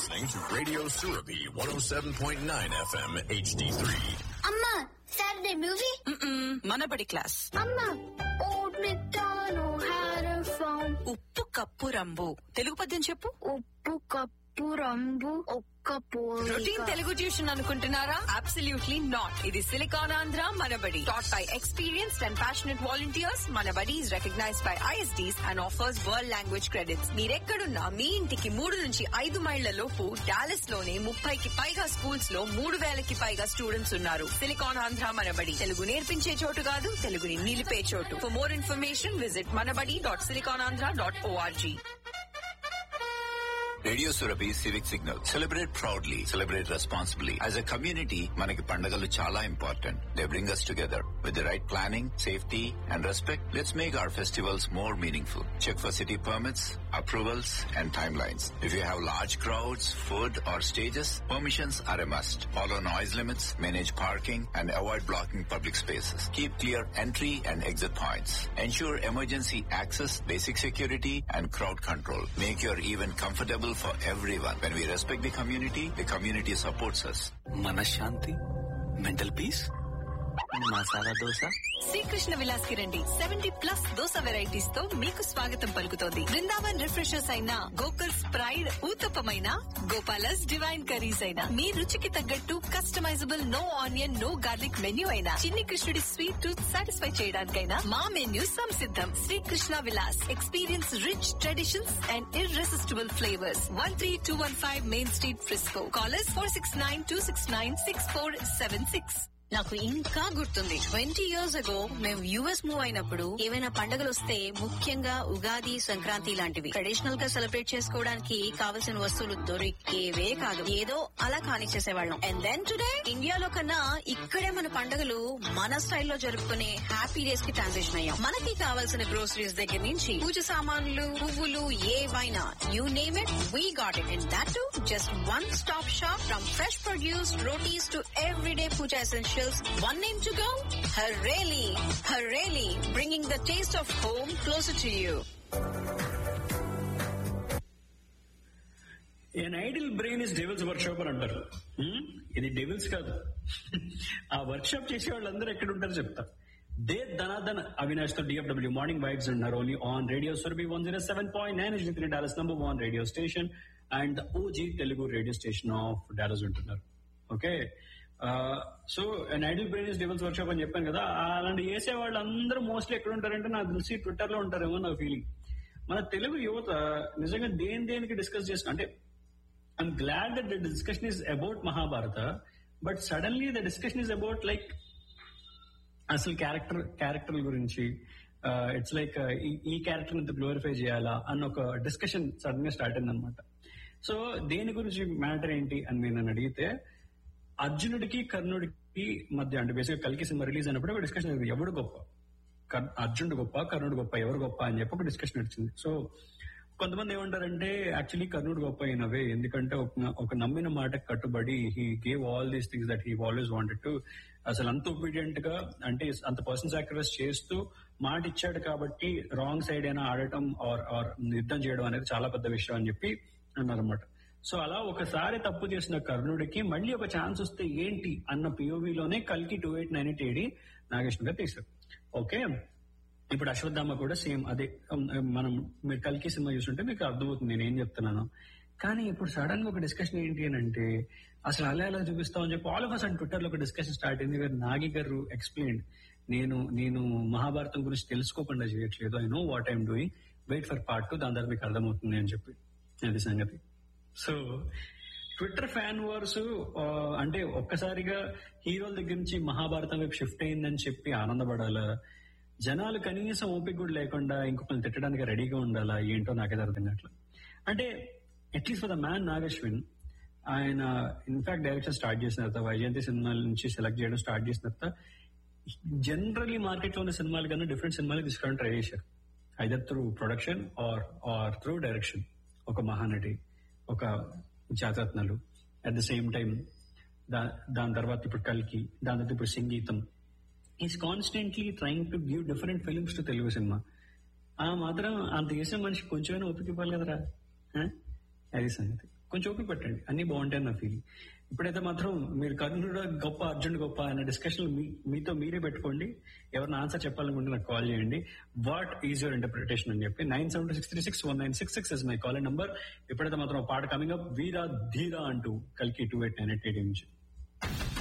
listening to Radio Surabhi 107.9 FM HD3. అమ్మా Saturday movie? మనబడి class. అమ్మా Old MacDonald had a farm. ఉప్పు cup రంబు. Telugu పద్యం చెప్పు. ఉప్పు కప్పు రంబు ఒక్క పోలిక. రొటీన్ తెలుగు ట్యూషన్ అనుకుంటున్నారా? Absolutely not. ఇది silicon Andhra Manabadi. Taught by experienced and passionate volunteers. Manabadi is recognized by ISDs and offers world language credits. మీరెక్కడున్నా మీ ఇంటికి 3 నుంచి 5 మైళ్ల లోపు డాలస్ లోనే 30కి పైగా స్కూల్స్ లో 3,000కి పైగా స్టూడెంట్స్ ఉన్నారు. సిలికాన్ ఆంధ్ర మనబడి తెలుగు నేర్పించే చోటు కాదు, తెలుగుని నిలిపే చోటు. For more information visit manabadi.siliconandhra.org. Radio Surabhi civic signal. Celebrate proudly, celebrate responsibly. As a community మనకి పండుగలు చాలా important. They bring us together. With the right planning, safety and respect, let's make our festivals more meaningful. Check for city permits, approvals and timelines. If you have large crowds, food or stages, permissions are a must. Follow noise limits, manage parking and avoid blocking public spaces. Keep clear entry and exit points. Ensure emergency access, basic security and crowd control. Make your event comfortable for everyone. When we respect the community supports us. మనశ్శాంతి, mental peace, masala dosa. Srikrishna Vilas కి రండి. 70+ dosa varieties తో మీకు స్వాగతం పలుకుతోంది. Brindavan refreshers అయినా, Gokul's pride ఊతప్పమైనా, gopalas divine curries అయినా, మీ రుచికి తగ్గట్టు customisable no onion no garlic menu అయినా, చిన్ని కృష్ణుడి స్వీట్ టూత్ సాటిస్ఫై చేయడానికైనా మా menu సంసిద్ధం. Srikrishna Vilas. Experience rich traditions and irresistible flavours. 13215 main street, Frisco. Callers 469-269-6476. నాకు ఇంకా గుర్తుంది, 20 years ago మేము యుఎస్ మూవ్ అయినప్పుడు ఏవైనా పండుగలు వస్తే, ముఖ్యంగా ఉగాది, సంక్రాంతి లాంటివి ట్రెడిషనల్ గా సెలబ్రేట్ చేసుకోవడానికి కావలసిన వస్తువులు దొరికేవే కాదు. ఏదో అలా కానిచ్చేసేవాళ్ళం. అండ్ దెన్ టుడే ఇండియాలో కన్నా ఇక్కడే మన పండుగలు మన స్టైల్లో జరుపుకునే హ్యాపీ డేస్ కి ట్రాన్సిషన్ అయ్యాం. మనకి కావాల్సిన గ్రోసరీస్ దగ్గర నుంచి పూజ సామాన్లు, పువ్వులు, ఏవైనా you name it, we got it. And that to just one stop shop. From fresh produce, rotis to everyday puja essentials. One name to go? Hareli. Hareli, bringing the taste of home closer to you. An idle brain is devil's workshop అని అంటారు. ఇది devils కాదు. ఆ workshop చేసే వాళ్ళందరూ ఎక్కడ ఉంటారో చెప్తా. దే ధనాధన్ అవినాష్ తో DFW మార్నింగ్ వైబ్స్ ఉన్నారు. Only on radio Surabhi 107.9 HD3 Dallas #1 radio station and OG Telugu radio station of Dallas ఉంటున్నారు. Okay, so an idle brain is devils workshop అని చెప్పాను కదా. అలాంటి చేసే వాళ్ళు అందరూ మోస్ట్లీ ఎక్కడ ఉంటారంటే నాకు తెలిసి ట్విట్టర్ లో ఉంటారేమో నా ఫీలింగ్. మన తెలుగు యువత నిజంగా దేనికి డిస్కస్ చేసిన అంటే, I'm glad that the discussion is about Mahabharata, but suddenly the discussion is about like అసలు క్యారెక్టర్ గురించి. ఇట్స్ లైక్ ఈ క్యారెక్టర్ ఇంత గ్లోరిఫై చేయాలా అన్న ఒక డిస్కషన్ సడన్ గా స్టార్ట్ అయింది అనమాట. సో దేని గురించి మ్యాటర్ ఏంటి అని నేను అడిగితే, అర్జునుడికి కర్ణుడికి మధ్య, అంటే బేసిక్ కల్కి సినిమా రిలీజ్ అయినప్పుడు ఒక డిస్కషన్ అయింది. ఎవడు గొప్ప, అర్జునుడు గొప్ప, కర్ణుడు గొప్ప, ఎవరు గొప్ప అని చెప్పి ఒక డిస్కషన్ వచ్చింది. సో కొంతమంది ఏమంటారంటే యాక్చువల్లీ కర్ణుడు గొప్ప అయినవే, ఎందుకంటే ఒక నమ్మిన మాటకు కట్టుబడి he gave all these things that he always wanted to. అసలు అంత ఒబీడియంట్ గా, అంటే అంత పర్సన్ సాక్రిఫైస్ చేస్తూ మాట ఇచ్చాడు కాబట్టి రాంగ్ సైడ్ అయినా ఆడటం ఆర్ యుద్ధం చేయడం అనేది చాలా పెద్ద విషయం అని చెప్పి అన్నారన్నమాట. సో అలా ఒకసారి తప్పు చేసిన కర్ణుడికి మళ్ళీ ఒక ఛాన్స్ వస్తే ఏంటి అన్న పిఓవిలోనే కల్కి 2898 AD నాగేశ్వర గారు తీశారు. ఓకే, ఇప్పుడు అశ్వత్థామ కూడా సేమ్ అదే. మీరు కల్కి సినిమా చూస్తుంటే మీకు అర్థమవుతుంది నేను ఏం చెప్తున్నాను. కానీ ఇప్పుడు సడన్ గా ఒక డిస్కషన్ ఏంటి అని అంటే, అసలు అలా ఎలా చూపిస్తామని చెప్పి all of us and Twitter లో ఒక డిస్కషన్ స్టార్ట్ అయింది. నాగి గారు ఎక్స్ప్లెయిన్, నేను మహాభారతం గురించి తెలుసుకోకుండా చేయట్లేదు, I know what I'm doing, wait for part 2, దాని తర్వాత మీకు అర్థమవుతుంది అని చెప్పి. అది సంగతి. సో ట్విట్టర్ ఫ్యాన్ వార్స్ అంటే ఒక్కసారిగా హీరోల దగ్గర నుంచి మహాభారతం వైపు షిఫ్ట్ అయిందని చెప్పి ఆనందపడాలా, జనాలు కనీసం ఓపిక కూడా లేకుండా ఇంకొకరిని తిట్టడానికి రెడీగా ఉండాలా, ఏంటో నాకైతే అర్థం కావట్లేదు. అంటే at least for the man Nag Ashwin, ఆయన ఇన్ఫాక్ట్ డైరెక్షన్ స్టార్ట్ చేసిన తర్వాత, వైజయంతి సినిమాల నుంచి సెలెక్ట్ చేయడం స్టార్ట్ చేసిన తర్వాత, జనరలీ మార్కెట్ లో ఉన్న సినిమాల కన్నా డిఫరెంట్ సినిమాలు తీసుకోవడం ట్రై చేశారు. Either through production or through direction. ఒక మహానటి, ఒక Jathi Ratnalu, at the same time దాని తర్వాత ఇప్పుడు కల్కి, దాని తర్వాత ఇప్పుడు సంగీతం. Is constantly trying to give different films to Telugu cinema. ఆ మాత్రం అంత చేసే మనిషి కొంచెమైనా ఒప్పిక ఇవ్వాలి కదరా. అది సంగతి. కొంచెం ఓపిక పెట్టండి, అన్ని బాగుంటాయని నా ఫీలింగ్. ఇప్పుడైతే మాత్రం మీరు కర్ణుడు గొప్ప అర్జునుడు గొప్ప అనే డిస్కషన్ మీతో మీరే పెట్టుకోండి. ఎవరైనా ఆన్సర్ చెప్పాలనుకుంటే నాకు కాల్ చేయండి. వాట్ ఈజ్ యువర్ ఇంటర్ప్రిటేషన్ అని చెప్పి 972-636-1966 ఇస్ మై కాల్ నంబర్. ఇప్పుడైతే మాత్రం పాట కమింగ్ అప్, వీరా ధీరా అంటూ కల్కి 2898 నుంచి.